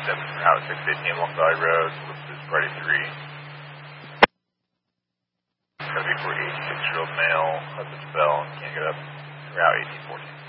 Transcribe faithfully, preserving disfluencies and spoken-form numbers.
seven from Route six fifteen Long Valley Road, listed as party three. Code for eighty-six-year-old male, husband spell, can't get up, Route eighteen fourteen.